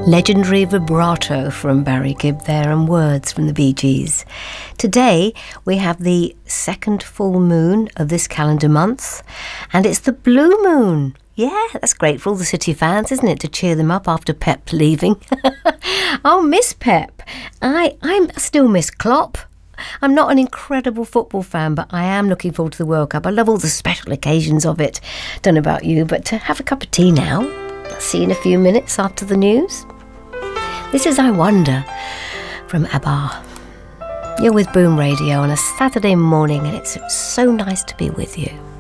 Legendary vibrato from Barry Gibb there and words from the Bee Gees. Today we have the second full moon of this calendar month, and it's the blue moon. Yeah, that's great for all the City fans, isn't it, to cheer them up after Pep leaving. I'll miss Pep. I still miss Klopp. I'm not an incredible football fan, but I am looking forward to the World Cup. I love all the special occasions of it. Don't know about you, but to have a cup of tea now. I'll see you in a few minutes after the news. This is I Wonder from ABBA. You're with Boom Radio on a Saturday morning, and it's so nice to be with you.